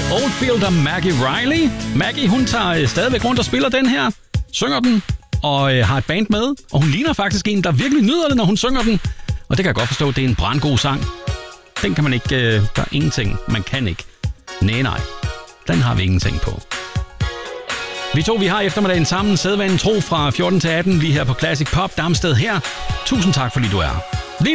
Oldfield og Maggie Riley. Maggie, hun tager stadigvæk rundt og spiller den her, synger den og har et band med. Og hun ligner faktisk en, der virkelig nyder det, når hun synger den. Og det kan jeg godt forstå, det er en brandgod sang. Den kan man ikke, der er ingenting, man kan ikke. Nej, den har vi ingenting på. Vi har eftermiddagen sammen, sædvanen tro fra 14 til 18, lige her på Classic Pop Damsted her. Tusind tak, fordi du er her.